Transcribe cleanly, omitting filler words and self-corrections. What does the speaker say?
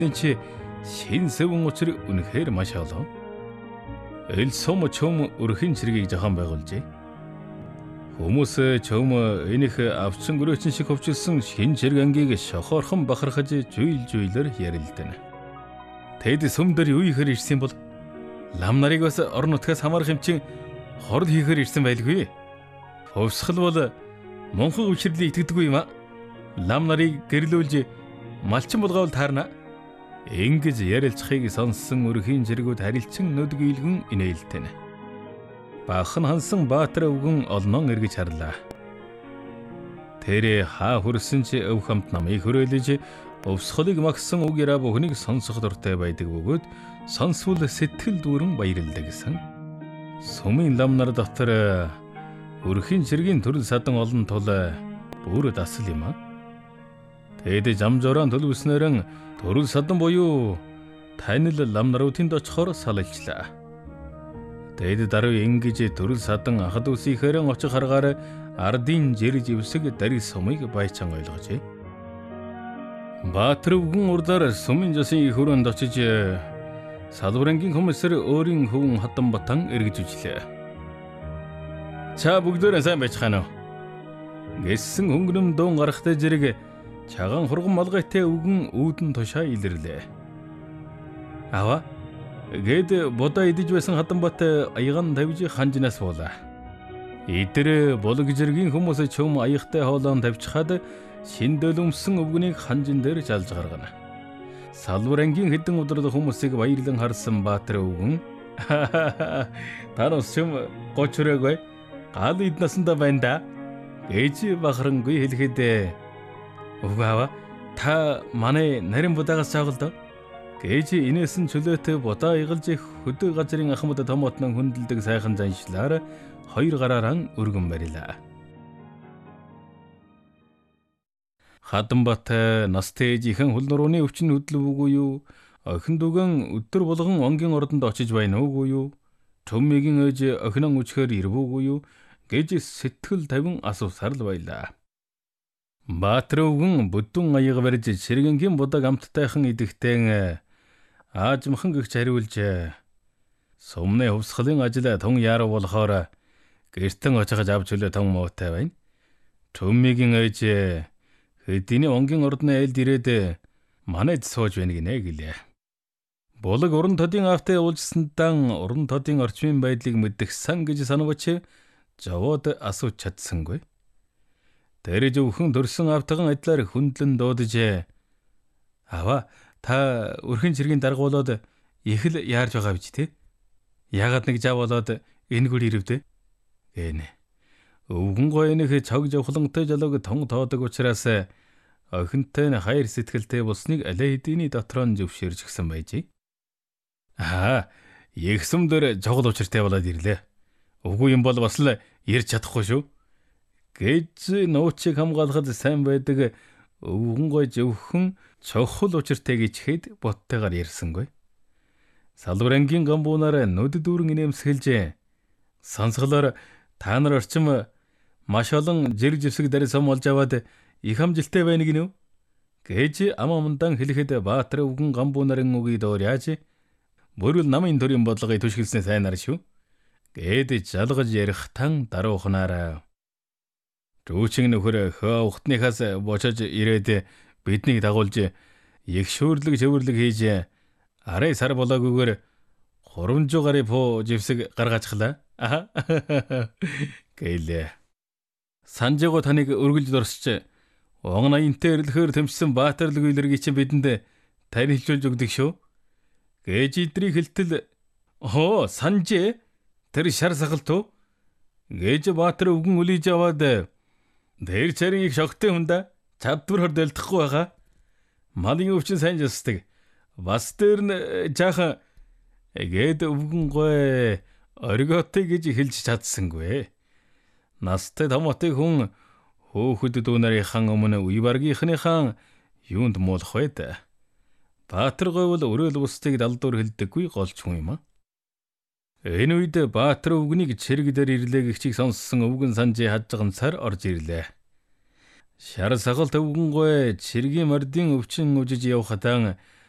чи шин сэвэн учрыг үнэхээр маш олон. Эл сум чөм өрхийн цэргийг зохион байгуулжээ. Хүмүүс чөм энийх авчин гөрөөчин шиг хөвчилсөн шин цэрэг ангийг шохоорхон бахархаж жуйлжуйлэр ярилдана. Тэд сүм дээр юу ихээр ирсэн бол лам нарыг бас орон нутгаас хамаарах юм чин хорд хийхээр ирсэн байлгүй. Хөвсгөл бол монхон өвчрлийг итгэдэггүй юм а. Лам нарыг гэрлүүлж малчин болгоол таарна. Ингэж ярилцахыг сонссон өрхийн зэргүүд харилцан нүдгийлгэн инээлтэнэ. Бахан хансан Баатар өвгөн олнон эргэж харлаа. Тэрэ хаа хүрсэн чи өв хамт намыг хөрөөлөж өвсхөлийг магсан үг яраа бүхнийг сонсох дуртай байдаг бөгөөд сонсвол сэтгэл дүүрэн баярлдаг гэсэн. Сумын лам нар дотор өрхийн зэргийн төрөл садан олон тул бүр дасал юм а. Тэд зам жорон төлөвснөрөн төрөл садан буюу танил лам наруудынд очихоор салжилаа. Тэд даруй ингэж төрөл садан ахад үсийнхээрэн очих харгаар ардын жирж ивсэг дарис сумыг байчан ойлгожээ. Баатар өвгөн урдаар сумын жасын их хүрээнд очиж салбарангийн хүмүүсээр өөрийн хөвөн хатан батан эргэж үжлээ. Чаа бүгдээрээ сайн байцгаана уу? Гэсэн хөнгөнөм дуун гарахтай зэрэг чаган хурган малгайтай өвгөн үүдэн тушаа илэрлээ. Ава гэд бодоо идэж байсан хатанбат аяган тавьж ханжнаас буулаа. Идэр болог зэргийн хүмүүс чөм аягтай хоолоон тавьчихад шин дөлөмсөн өвгөнийг ханжин дээр жалж гаргана. Салбарангийн хэдэн өдрөд хүмүүсийг баярлан харсан Баатар өвгөн та нас чөм гочроогүй гал иднасанда байна да гэж бахарангүй хэлэхэд Угаава та манай нарийн будаагаас цаагалдаа гэж инээсэн чөлөөтэй будаа игалж хөдөө газрын ахмад томотнон хүндэлдэг сайхан заншлаар хоёр гараараа өргөн барилаа. Хатанбат настай ээжийнхэн хөл нурууны өвчин хөдлөв үгүй юу? Охин дүүгэн өдөр болгон онгийн ордонд очиж байна уугүй юу? Төммигийн ээж охинон үчхээр ирвүүгүй юу? Гэж сэтгэл тавин асуусаар л байлаа. Баатар өвгөн бүдүүн аяга барьж сэргэнгийн будаг амттайхан идэхтэн аажмхан гэгч хариулж сумны хөвсгөлийн ажил тун яарав болохоор гэртэн очиж авч хөлөө тун муутай байна. Төммигийн ээж хэдийний онгийн ордны айлд ирээд манайд сууж байна гинэ гэлээ. Булаг уран тодын автаа явуулжсандан уран тодын орчмын байдлыг мэдэх сан гэж санавч жавууд асууж чадсангүй. Тэр зөвхөн дөрсөн автган адилаар хүндлэн дуудаж "Ава та өрхийн цэргийн дарга болоод их л яарж байгаа биз тий? Ягаад нэг жав болоод энэ гүр ирвдэ?" гэнэ. Өвгөн гоёныг цог жавхлантай жалог тун тоодог учраас охинтой нь хайр сэтгэлтэй болсныг алей хэдийний дотроо нь зөвшөөрч гсэн байжээ. Ягсам дээр жогл учиртай болоод ирлээ. Үгүй юм бол бас л ирж чадахгүй шүү. Гэж нуучиг хамгаалахад сайн байдаг өвгөн гой зөвхөн цохол учиртай гэж хэд боттойгоор ярьсангүй. Салбарангийн гамбуунаар нүд дүүрэн инээмсгэлж сонсголоор та нар орчим маш олон жирг живсэг дарис сум олж аваад их амжилттай байна гинэ үү? Гэж ам амдан хэлэхэд Баатар өвгөн гамбуунарын үгийг дуурайж бүрэл намын төрийн бодлогыг түшгэлснээ сайнаар шүү. Гэд жалгаж ярих тан даруухнаараа Рүүчин нөхөр хөө ухтныхаас бочож ирээд биднийг дагуулж их шүүрлэг шөвөрлөг хийж арай сар болоогүйгээр 300 гарыг пуу живсэг гаргачихлаа. Гэлээ. Санжааго таныг өргөлж дурсч он аянтай эрлэхээр төмчсөн Баатар лүгүйлэргийг чинь бидэнд танилцуулж өгдөг шүү. Гэж идрий хэлтэл санжээ тэр шар сахалт уу? Гэж Баатар өвгөн үлээж аваад дээр царийн их шогтой хүн да чадвар хорд элдэхгүй байгаа. Малын өвчин сайн жасдаг. Бас дээр нь жаахан гээд өвгөн гой оргиотой гэж хэлж чадсангүй. Настай томотыг хүн хөөхөд дүүнарийнхан өмнө үе баргийнхныхан юунд муулах вэ да? Баатар гой бол өрөөл бусдыг далдуур хэлдэггүй голч хүн юм а. Энэ үед Баатар өвгөнийг цэрэг дээр ирлээ гихчийг сонссон өвгөн санжээ хажганцаар орж ирлээ. Шар сахалт өвгөн гой цэргийн мордын өвчин үжиж явхатан